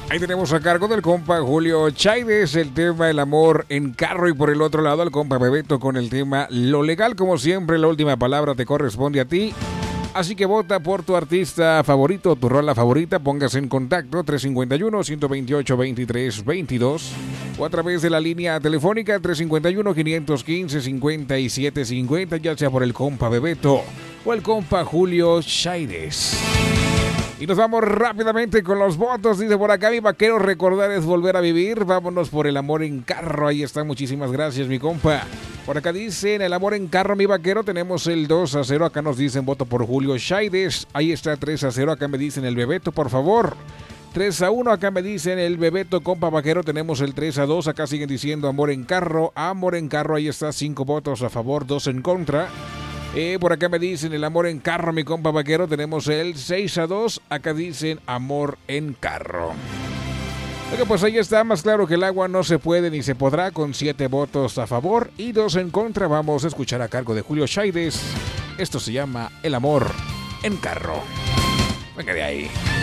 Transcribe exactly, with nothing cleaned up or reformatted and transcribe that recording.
Ahí tenemos a cargo del compa Julio Chaides el tema El amor en carro, y por el otro lado al compa Bebeto con el tema Lo legal. Como siempre, la última palabra te corresponde a ti. Así que vota por tu artista favorito, tu rola favorita. Póngase en contacto tres cinco uno, uno dos ocho, veintitrés veintidós o a través de la línea telefónica tres cinco uno, cinco uno cinco, cincuenta y siete cincuenta, ya sea por el compa Bebeto o el compa Julio Chaides. Y nos vamos rápidamente con los votos. Dice por acá: mi vaquero, recordar es volver a vivir. Vámonos por El amor en carro. Ahí está, muchísimas gracias, mi compa. Por acá dicen El amor en carro, mi vaquero. Tenemos el dos a cero. Acá nos dicen voto por Julio Chaides. Ahí está, tres a cero. Acá me dicen el Bebeto, por favor. tres a uno. Acá me dicen el Bebeto, compa vaquero. Tenemos el tres a dos. Acá siguen diciendo amor en carro. Amor en carro. Ahí está, cinco votos a favor, dos en contra. Eh, por acá me dicen el amor en carro, mi compa vaquero. Tenemos el seis a dos. Acá dicen amor en carro. Oiga, pues ahí está, más claro que el agua no se puede ni se podrá, con siete votos a favor y dos en contra. Vamos a escuchar a cargo de Julio Chaides. Esto se llama El amor en carro. Venga de ahí.